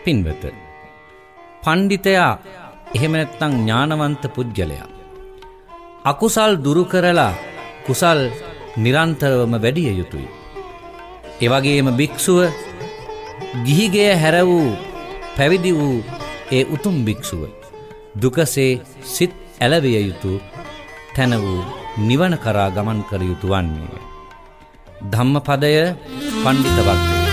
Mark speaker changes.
Speaker 1: පින්වත, පණ්ඩිතයා එහෙම නැත්නම් ඥානවන්ත පුජ්‍යලයා අකුසල් දුරු කරලා කුසල් නිරන්තරවම වැඩිය යුතුයි. ඒ වගේම භික්ෂුව ගිහිගෙය හැර වූ පැවිදි වූ ඒ උතුම් භික්ෂුව දුකසේ සිත් ඇලවිය යුතු තැන වූ නිවන කරා ගමන් කර යුතු වන්නේය. ධම්මපදය පණ්ඩිත වග්ගය.